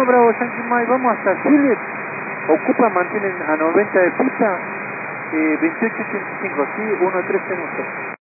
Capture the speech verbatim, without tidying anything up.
Bravo Yankee Mike, vamos hasta Juliet. Ocupa, mantienen a noventa de pista, eh, veintiocho ochenta y cinco, sí, uno trece en uso.